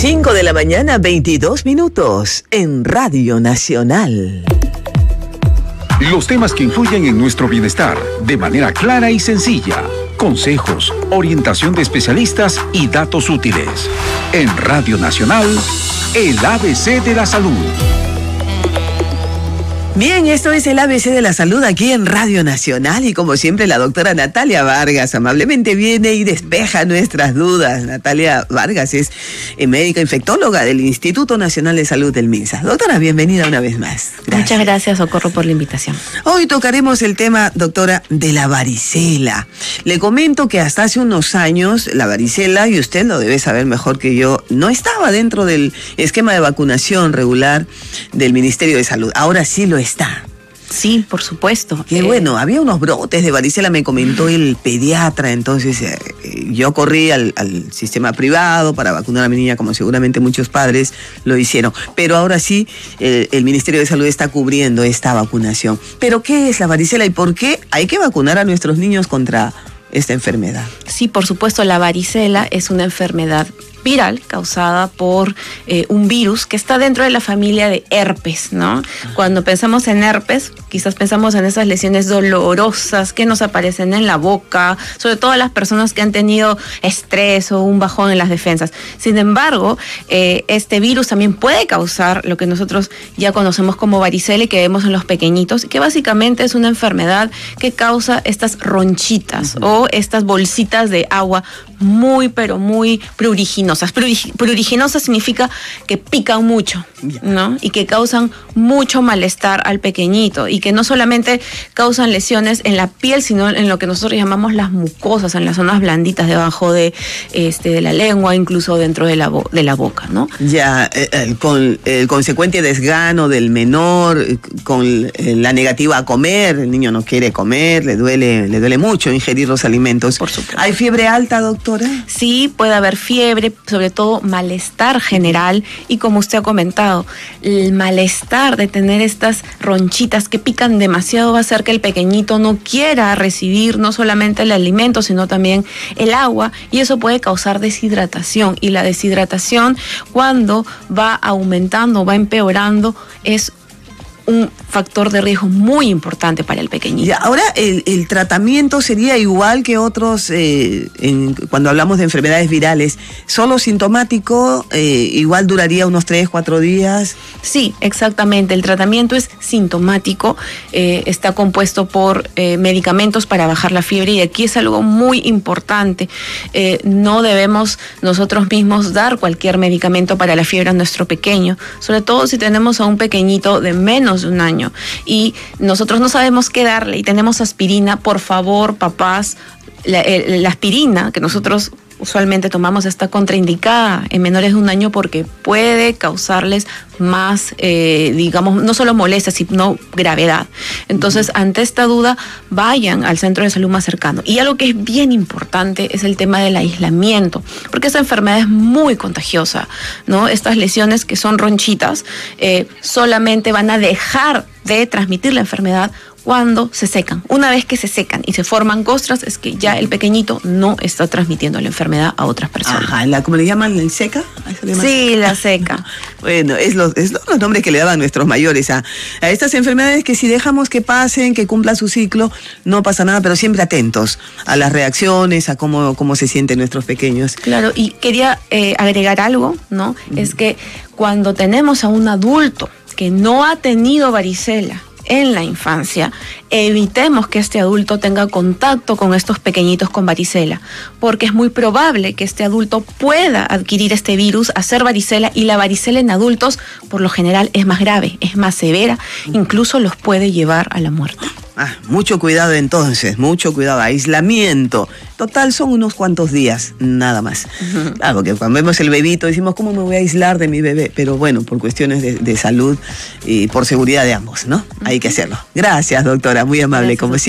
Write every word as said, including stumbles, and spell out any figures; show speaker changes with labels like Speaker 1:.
Speaker 1: cinco de la mañana, veintidós minutos, en Radio Nacional.
Speaker 2: Los temas que influyen en nuestro bienestar, de manera clara y sencilla. Consejos, orientación de especialistas y datos útiles. En Radio Nacional, el A B C de la Salud.
Speaker 1: Bien, esto es el A B C de la Salud aquí en Radio Nacional y como siempre la doctora Natalia Vargas amablemente viene y despeja nuestras dudas. Natalia Vargas es médica infectóloga del Instituto Nacional de Salud del MINSA. Doctora, bienvenida una vez más.
Speaker 3: Gracias. Muchas gracias, Socorro, por la invitación.
Speaker 1: Hoy tocaremos el tema, doctora, de la varicela. Le comento que hasta hace unos años la varicela, y usted lo debe saber mejor que yo, no estaba dentro del esquema de vacunación regular del Ministerio de Salud. Ahora sí lo está.
Speaker 3: Sí, por supuesto.
Speaker 1: Qué eh, bueno, había unos brotes de varicela, me comentó el pediatra, entonces eh, yo corrí al, al sistema privado para vacunar a mi niña, como seguramente muchos padres lo hicieron. Pero ahora sí, eh, el Ministerio de Salud está cubriendo esta vacunación. ¿Pero qué es la varicela y por qué hay que vacunar a nuestros niños contra esta enfermedad?
Speaker 3: Sí, por supuesto, la varicela es una enfermedad viral causada por eh, un virus que está dentro de la familia de herpes, ¿no? Cuando pensamos en herpes, quizás pensamos en esas lesiones dolorosas que nos aparecen en la boca, sobre todo las personas que han tenido estrés o un bajón en las defensas. Sin embargo, eh, este virus también puede causar lo que nosotros ya conocemos como varicela y que vemos en los pequeñitos, que básicamente es una enfermedad que causa estas ronchitas uh-huh. o estas bolsitas de agua muy, pero muy pruriginosas. Pruriginosas significa que pican mucho, ¿no? Y que causan mucho malestar al pequeñito y que no solamente causan lesiones en la piel, sino en lo que nosotros llamamos las mucosas, en las zonas blanditas debajo de, este, de la lengua, incluso dentro de la, bo de la boca, ¿no?
Speaker 1: Ya, eh, con el consecuente desgano del menor, con eh, la negativa a comer, el niño no quiere comer, le duele, le duele mucho ingerir los alimentos.
Speaker 3: Por supuesto.
Speaker 1: ¿Hay fiebre alta, doctora?
Speaker 3: Sí, puede haber fiebre, sobre todo malestar general y como usted ha comentado, el malestar de tener estas ronchitas que pican demasiado va a hacer que el pequeñito no quiera recibir no solamente el alimento, sino también el agua y eso puede causar deshidratación y la deshidratación cuando va aumentando, va empeorando, es un factor de riesgo muy importante para el pequeñito.
Speaker 1: Ya, ahora, el, el tratamiento sería igual que otros, eh, en, cuando hablamos de enfermedades virales, solo sintomático, eh, igual duraría unos tres, cuatro días.
Speaker 3: Sí, exactamente. El tratamiento es sintomático, eh, está compuesto por eh, medicamentos para bajar la fiebre y aquí es algo muy importante. Eh, no debemos nosotros mismos dar cualquier medicamento para la fiebre a nuestro pequeño, sobre todo si tenemos a un pequeñito de menos de un año y nosotros no sabemos qué darle y tenemos aspirina. Por favor, papás, la, la aspirina que nosotros usualmente tomamos está contraindicada en menores de un año porque puede causarles más, eh, digamos, no solo molestias, sino gravedad. Entonces, uh-huh. ante esta duda, vayan al centro de salud más cercano. Y algo que es bien importante es el tema del aislamiento, porque esta enfermedad es muy contagiosa, ¿no? Estas lesiones que son ronchitas eh, solamente van a dejar de transmitir la enfermedad cuando se secan. Una vez que se secan y se forman costras, es que ya el pequeñito no está transmitiendo la enfermedad a otras personas.
Speaker 1: Ajá, ¿la, ¿cómo le llaman? ¿El seca?
Speaker 3: Le llaman? Sí, la seca.
Speaker 1: Bueno, es los, es los nombres que le daban nuestros mayores a, a estas enfermedades que si dejamos que pasen, que cumplan su ciclo, no pasa nada, pero siempre atentos a las reacciones, a cómo, cómo se sienten nuestros pequeños.
Speaker 3: Claro, y quería eh, agregar algo, ¿no? Uh-huh. Es que cuando tenemos a un adulto que no ha tenido varicela en la infancia, evitemos que este adulto tenga contacto con estos pequeñitos con varicela, porque es muy probable que este adulto pueda adquirir este virus, hacer varicela, y la varicela en adultos, por lo general, es más grave, es más severa, incluso los puede llevar a la muerte.
Speaker 1: Ah, mucho cuidado entonces, mucho cuidado, aislamiento. Total, son unos cuantos días, nada más. Uh-huh. Claro, porque cuando vemos el bebito decimos, ¿cómo me voy a aislar de mi bebé? Pero bueno, por cuestiones de, de salud y por seguridad de ambos, ¿no? Uh-huh. Hay que hacerlo. Gracias, doctora, muy amable, Gracias. Como siempre.